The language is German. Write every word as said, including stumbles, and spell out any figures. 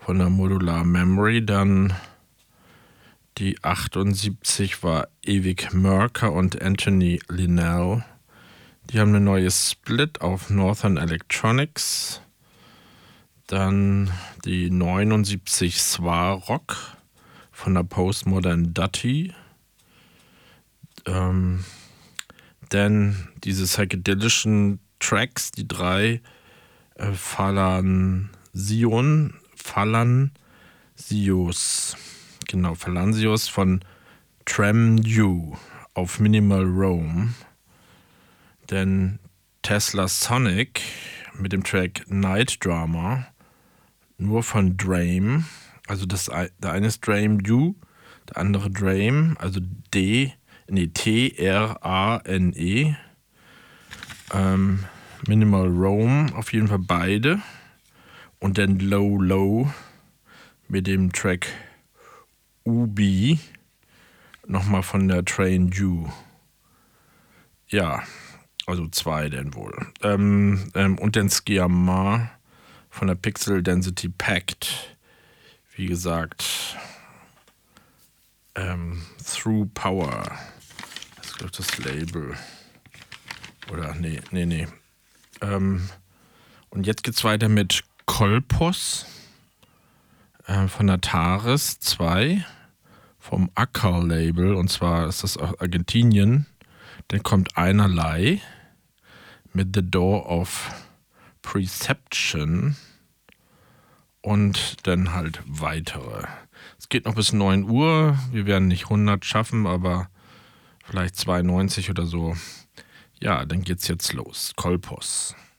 von der Modular Memory. Dann die achtundsiebzig war Ewig Merker und Anthony Linnell. Die haben eine neue Split auf Northern Electronics. Dann die neunundsiebzig Swarock von der Postmodern Dutty. Ähm, dann diese psychedelischen Tracks, die drei äh, Phalansion, Phalansios, genau, Phalansios von Tremdew auf Minimal Rome. Dann Tesla Sonic mit dem Track Night Drama, nur von Drame. Also das, der eine ist Drame Du, der andere Drame, also D, nee, T R A N E. Ähm, Minimal Rome, auf jeden Fall beide. Und dann Low Low mit dem Track Ubi, nochmal von der Train Dew. Ja, also zwei denn wohl. Ähm, ähm, und dann Skiama von der Pixel Density Pact. Wie gesagt, ähm, Through Power. Das ist, glaube ich, das Label. Oder, nee, nee, nee. Ähm, und jetzt geht's weiter mit Kolpos äh, von der Taris zwei vom Acker-Label. Und zwar ist das aus Argentinien. Dann kommt Einerlei mit The Door of Perception und dann halt weitere. Es geht noch bis neun Uhr. Wir werden nicht hundert schaffen, aber vielleicht zweiundneunzig oder so. Ja, dann geht's jetzt los. Kolpos.